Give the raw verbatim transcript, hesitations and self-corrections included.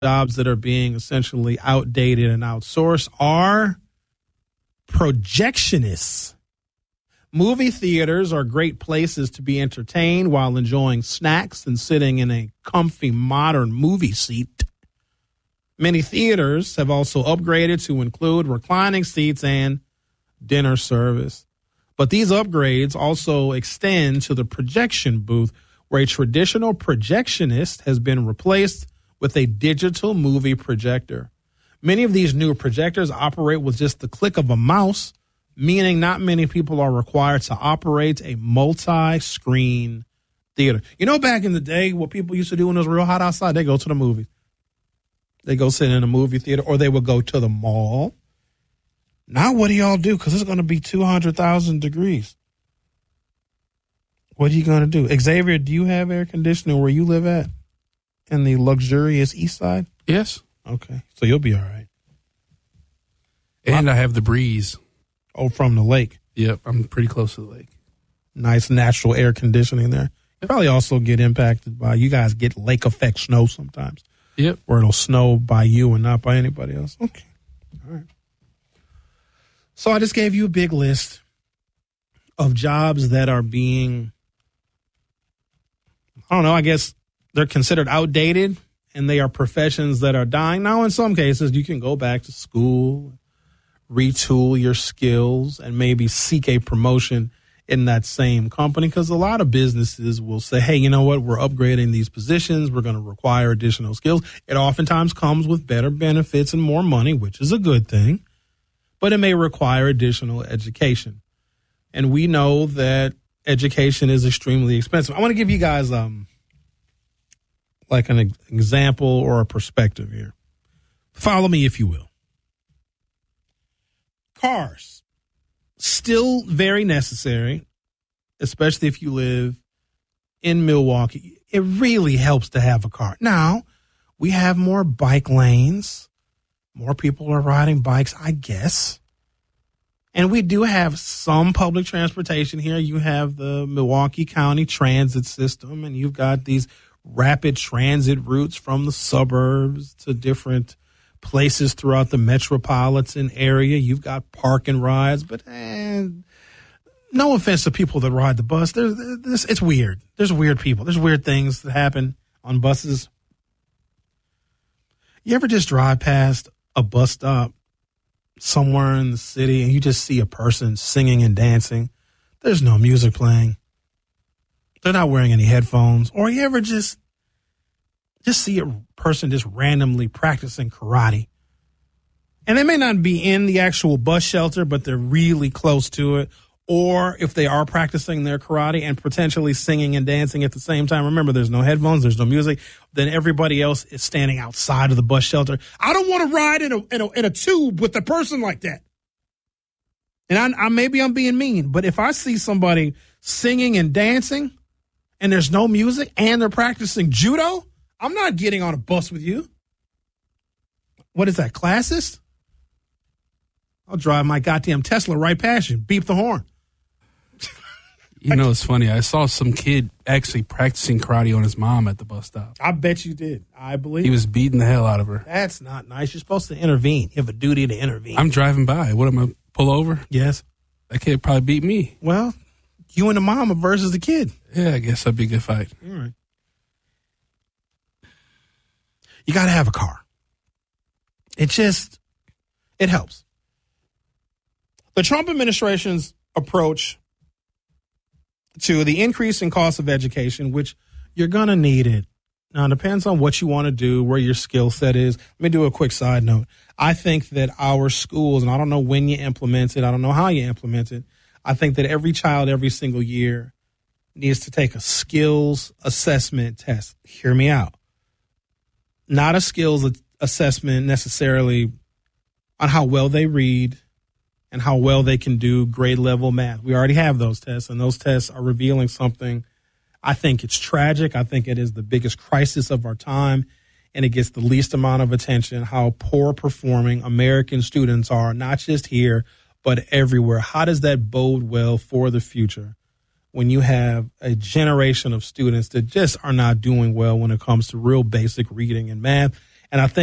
jobs that are being essentially outdated and outsourced are projectionists. Movie theaters are great places to be entertained while enjoying snacks and sitting in a comfy modern movie seat. Many theaters have also upgraded to include reclining seats and dinner service. But these upgrades also extend to the projection booth, where a traditional projectionist has been replaced with a digital movie projector. Many of these new projectors operate with just the click of a mouse, meaning not many people are required to operate a multi-screen theater. You know, back in the day, what people used to do when it was real hot outside, they go to the movies. They go sit in a movie theater, or they would go to the mall. Now what do y'all do? Because it's going to be two hundred thousand degrees. What are you going to do? Xavier, do you have air conditioning where you live at? In the luxurious east side? Yes. Okay. So you'll be all right. And I have the breeze. Oh, from the lake. Yep. I'm pretty close to the lake. Nice natural air conditioning there. You probably also get impacted by, you guys get lake effect snow sometimes. Yep. Where it'll snow by you and not by anybody else. Okay. All right. So I just gave you a big list of jobs that are being, I don't know, I guess they're considered outdated, and they are professions that are dying. Now, in some cases, you can go back to school, retool your skills, and maybe seek a promotion in that same company, because a lot of businesses will say, hey, you know what, we're upgrading these positions. We're going to require additional skills. It oftentimes comes with better benefits and more money, which is a good thing, but it may require additional education. And we know that education is extremely expensive. I want to give you guys um, like an example or a perspective here. Follow me, if you will. Cars, still very necessary, especially if you live in Milwaukee. It really helps to have a car. Now, we have more bike lanes. More people are riding bikes, I guess. And we do have some public transportation here. You have the Milwaukee County Transit System, and you've got these rapid transit routes from the suburbs to different places throughout the metropolitan area. You've got park and rides, but eh, no offense to people that ride the bus. There's, there's, it's weird. There's weird people. There's weird things that happen on buses. You ever just drive past a bus stop somewhere in the city and you just see a person singing and dancing? There's no music playing. They're not wearing any headphones. Or you ever just just see a person just randomly practicing karate, and they may not be in the actual bus shelter, but they're really close to it. Or if they are practicing their karate and potentially singing and dancing at the same time, remember, there's no headphones, there's no music, then everybody else is standing outside of the bus shelter. I don't want to ride in a, in a, in a tube with a person like that. And I, I maybe I'm being mean, but if I see somebody singing and dancing and there's no music and they're practicing judo, I'm not getting on a bus with you. What is that, classist? I'll drive my goddamn Tesla right past you. Beep the horn. You know, it's funny. I saw some kid actually practicing karate on his mom at the bus stop. I bet you did. I believe he was beating the hell out of her. That's not nice. You're supposed to intervene. You have a duty to intervene. I'm driving by. What am I, pull over? Yes. That kid probably beat me. Well, you and the mama versus the kid. Yeah, I guess that'd be a good fight. All right. You got to have a car. It just, it helps. The Trump administration's approach to the increase in cost of education, which you're going to need it. Now, it depends on what you want to do, where your skill set is. Let me do a quick side note. I think that our schools, and I don't know when you implement it, I don't know how you implement it, I think that every child every single year needs to take a skills assessment test. Hear me out. Not a skills assessment necessarily on how well they read and how well they can do grade level math. We already have those tests, and those tests are revealing something. I think it's tragic. I think it is the biggest crisis of our time, and it gets the least amount of attention, how poor performing American students are, not just here, but everywhere. How does that bode well for the future when you have a generation of students that just are not doing well when it comes to real basic reading and math? And I think